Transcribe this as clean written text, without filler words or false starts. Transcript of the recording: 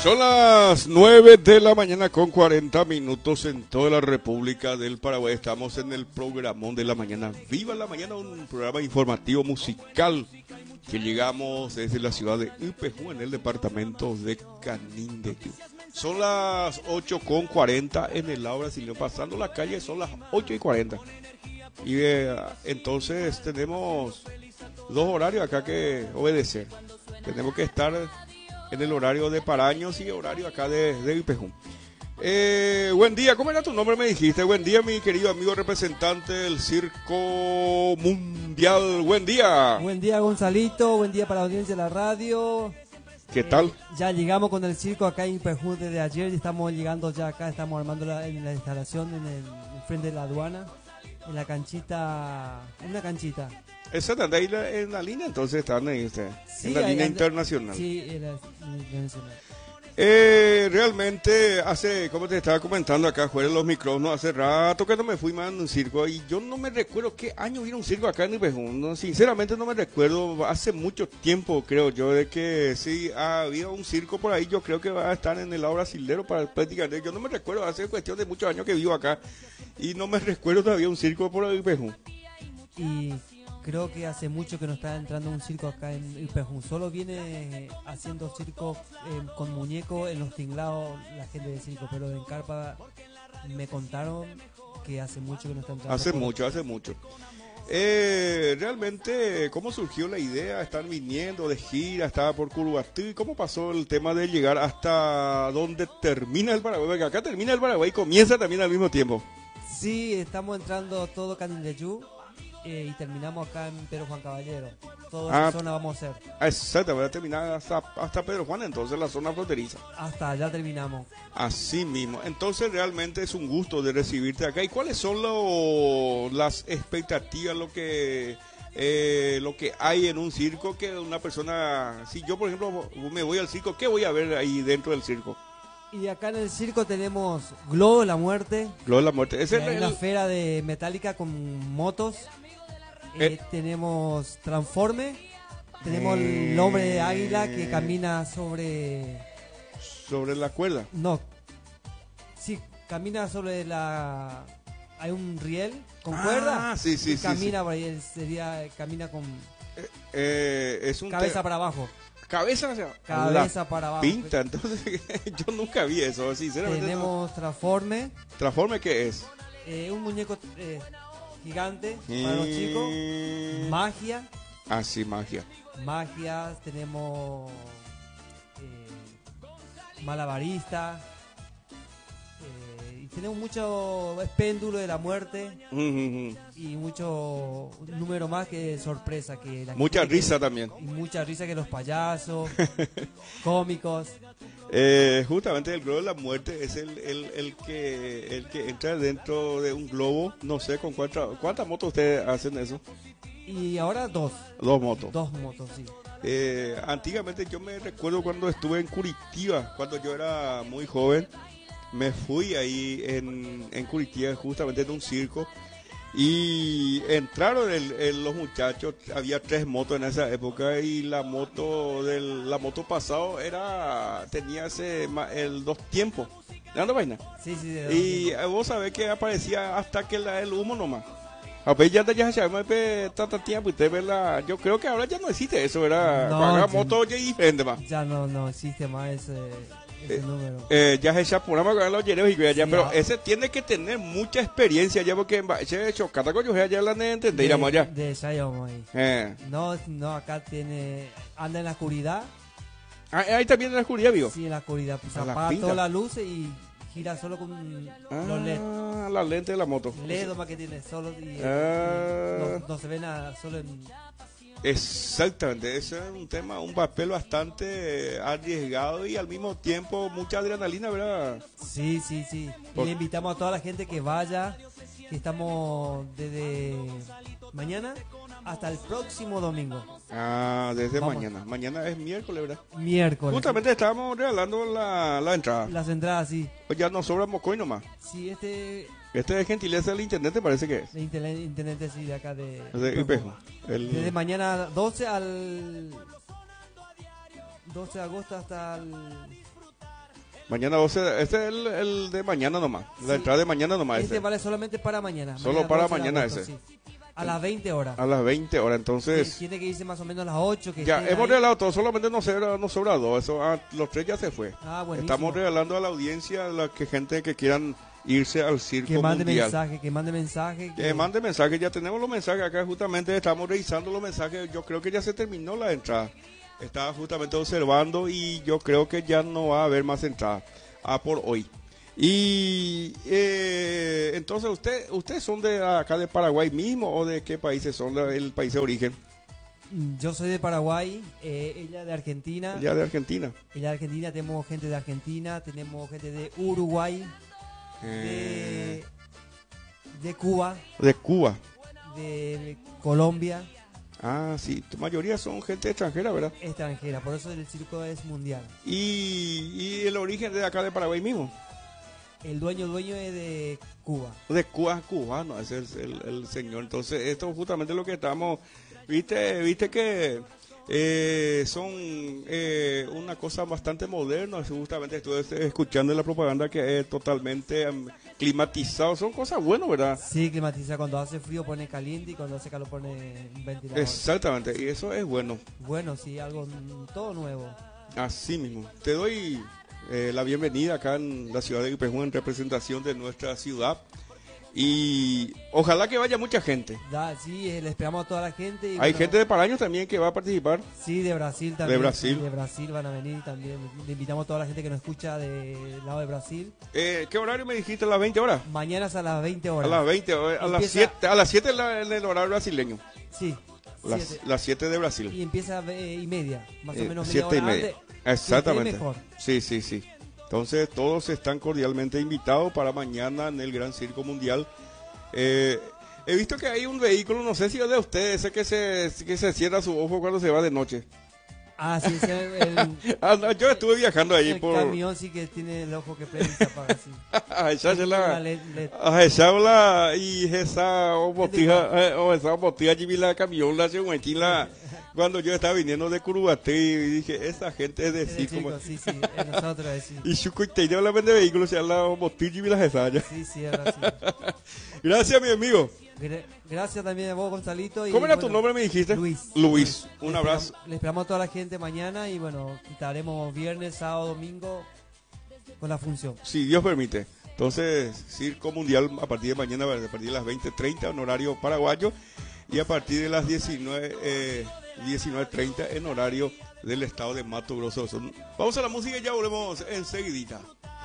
Son las 9 de la mañana con 40 minutos en toda la República del Paraguay. Estamos en el programón de la mañana. Viva la mañana, un programa informativo musical que llegamos desde la ciudad de Ipejú, en el departamento de Canindeyú. Son las 8 con 40 en el lado brasileño. Pasando la calle son las 8 y 40. Y entonces tenemos dos horarios acá que obedecer. Tenemos que estar en el horario de Paraños y horario acá de Ipejú. Buen día, ¿cómo era tu nombre? Me dijiste. Buen día, mi querido amigo representante del Circo Mundial. Buen día. Buen día, Gonzalito. Buen día para la audiencia de la radio. ¿Qué tal? Ya llegamos con el circo acá en Ipejú desde ayer. Estamos llegando ya acá. Estamos armando en la instalación en frente de la aduana. En la canchita. En una canchita. Exactamente, ahí en la línea entonces están ahí ustedes. Sí, en la línea internacional. Sí, en la internacional. Realmente como te estaba comentando acá fuera de los micrófonos, hace rato que no me fui más en un circo y yo no me recuerdo qué año vino un circo acá en Ipejú, no, sinceramente no me recuerdo, hace mucho tiempo creo yo de que sí había un circo por ahí, yo creo que va a estar en el lado brasilero para prácticamente, yo no me recuerdo, hace cuestión de muchos años que vivo acá y no me recuerdo todavía un circo por Ipejú. Y creo que hace mucho que no está entrando un circo acá en Ipejú. Solo viene haciendo circo con muñecos en los tinglados la gente de circo, pero en Carpa me contaron que hace mucho que no está entrando. Hace mucho. Realmente, ¿cómo surgió la idea? ¿Están viniendo de gira? ¿Estaba por Curubatí? ¿Cómo pasó el tema de llegar hasta donde termina el Paraguay? Porque acá termina el Paraguay y comienza también al mismo tiempo. Sí, estamos entrando todo Canindeyú. Y terminamos acá en Pedro Juan Caballero. Toda esa zona vamos a hacer. Exacto, voy a terminar hasta Pedro Juan, entonces la zona fronteriza. Hasta allá terminamos. Así mismo. Entonces realmente es un gusto de recibirte acá. ¿Y cuáles son las expectativas, lo que hay en un circo que una persona... Si yo, por ejemplo, me voy al circo, ¿qué voy a ver ahí dentro del circo? Y acá en el circo tenemos Globo de la Muerte. Globo de la Muerte. Es una esfera de metálica con motos. Tenemos Transforme. Tenemos el hombre de águila que camina sobre la cuerda. No. Sí, camina sobre la... Hay un riel con cuerda. Sí, y camina por ahí. Camina con... es un cabeza para abajo. Cabeza para abajo. Pinta, entonces yo nunca vi eso, sinceramente. Tenemos Transforme. ¿Transforme qué es? Un muñeco gigante para los chicos. Magia. Ah, sí, magia. Magia, tenemos malabarista. Y tenemos mucho péndulo de la muerte. Y mucho número más que sorpresa. Mucha risa también. Y mucha risa que los payasos, cómicos. Justamente el globo de la muerte es el que entra dentro de un globo. No sé con cuántas motos ustedes hacen eso. Y ahora dos motos, sí. Antiguamente yo me recuerdo cuando estuve en Curitiba, cuando yo era muy joven. Me fui ahí en Curitiba justamente en un circo y entraron los muchachos, había 3 motos en esa época y la moto pasado tenía el 2 tiempos. ¿Dónde vaina? Sí. Y vos sabés que aparecía hasta que el humo nomás. A ver, ya se tanta tiempo usted ve yo creo que ahora ya no existe eso, ¿verdad? No, pagar moto ya diferente más. Ya no existe más ese número. Ya se programa con los llenos y ya, pero ese tiene que tener mucha experiencia ya porque ese chocata con yo ya la entender iramos allá. De esa íbamos ahí. No, acá anda en la oscuridad. Ahí también en la oscuridad, vivo. Sí, en la oscuridad, pues apaga todas las luces y gira solo con los LED. La lente de la moto. LED más que tiene solo y no se ve nada, solo en... Exactamente, ese es un papel bastante arriesgado y al mismo tiempo mucha adrenalina, ¿verdad? Sí. Y le invitamos a toda la gente que vaya, que estamos desde mañana hasta el próximo domingo. Desde mañana. Mañana es miércoles, ¿verdad? Miércoles. Justamente estábamos regalando la entrada. Las entradas, sí. Pues ya nos sobra mocoy nomás. Sí, Este es gentileza del intendente, parece que es. El intendente, sí, de acá de Ipejú. Desde mañana 12 de agosto hasta el Mañana 12, este es el de mañana nomás. La Sí. entrada de mañana nomás. Este vale solamente para mañana. Solo para 12 de mañana agosto, ese. sí. A las 20 horas. A las 20 horas, entonces. Sí, tiene que irse más o menos a las 8. Que Ya, estén hemos ahí. regalado todo, solamente nos sobra dos. Eso, los tres ya se fue. Ah, buenísimo. Estamos regalando a la audiencia, gente que quieran irse al circo Que mande mundial. mensaje, que mande mensaje. Que mande mensajes, ya tenemos los mensajes acá, justamente estamos revisando los mensajes. Yo creo que ya se terminó la entrada. Estaba justamente observando y yo creo que ya no va a haber más entradas por hoy. Y entonces, ¿ustedes son de acá de Paraguay mismo o de qué países son el país de origen? Yo soy de Paraguay, ella de Argentina. Ya de Argentina. Ella de Argentina, tenemos gente de Argentina, tenemos gente de Uruguay, de Cuba, De Cuba. de Colombia, Ah, sí, tu mayoría son gente extranjera, ¿verdad? extranjera, por eso el circo es mundial. Y el origen de acá de Paraguay mismo. El dueño es de Cuba. De Cuba, cubano, ese es el señor. Entonces, esto es justamente lo que estamos, viste que son una cosa bastante moderna. Justamente estuve escuchando la propaganda que es totalmente climatizado. Son cosas buenas, ¿verdad? Sí, climatiza, cuando hace frío pone caliente y cuando hace calor pone un ventilador. Exactamente, y eso es bueno. Bueno, sí, algo todo nuevo. Así mismo. Te doy la bienvenida acá en la ciudad de Ipejún en representación de nuestra ciudad. Y ojalá que vaya mucha gente. Sí, le esperamos a toda la gente. Y Hay bueno, gente de Paraños también que va a participar. Sí, de Brasil también. De Brasil. Sí, de Brasil van a venir también. Le invitamos a toda la gente que nos escucha del lado de Brasil. ¿Qué horario me dijiste? ¿A las 20 horas? Mañana es a las 20 A horas. las 20, a las Empieza- 7, a las 7 en el horario brasileño. Sí. siete. Las 7 de Brasil. Y empieza y media. Más o menos media 7 y hora media. antes. Exactamente. Siete y mejor. Sí, sí, sí. Entonces todos están cordialmente invitados para mañana en el Gran Circo Mundial. He visto que hay un vehículo, no sé si es de ustedes, ese que se cierra su ojo cuando se va de noche. Ah, sí, ese No, yo estuve viajando ahí el por... camión sí que tiene el ojo que prende y se apaga así. a echarse Una la... LED. A echarla y esa botija allí la camión la la cuando yo estaba viniendo de Curubaté y dije, esa gente es de Es de circo. chicos, sí, es nosotros, sí. Y su coiteño la vende vehículos, se la botilla y la jesalla. Sí, sí, es Brasil. Gracias, mi amigo. Gracias también a vos, Gonzalito. Y, ¿Cómo era tu bueno, nombre, me dijiste? Luis. Luis, un abrazo. Le esperamos a toda la gente mañana y bueno, estaremos viernes, sábado, domingo con la función. Si Dios permite. Entonces, Circo Mundial a partir de mañana, a partir de las 20:30 en horario paraguayo y a partir de las 19:30 en horario del estado de Mato Grosso. Vamos a la música y ya volvemos enseguidita.